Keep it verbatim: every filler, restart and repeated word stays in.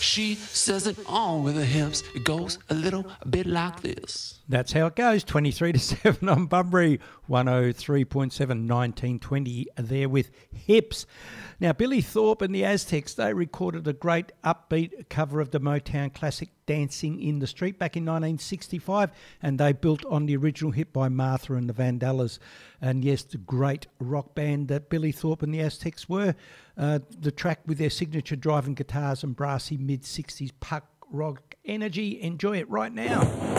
She says it on with her hips. It goes a little bit like this. That's how it goes. twenty-three to seven on Bunbury. one oh three point seven, nineteen twenty there with Hips. Now, Billy Thorpe and the Aztecs, they recorded a great upbeat cover of the Motown classic Dancing in the Street back in nineteen sixty-five, and they built on the original hit by Martha and the Vandellas. And yes, the great rock band that Billy Thorpe and the Aztecs were. Uh, the track with their signature driving guitars and brassy mid-sixties punk rock energy. Enjoy it right now.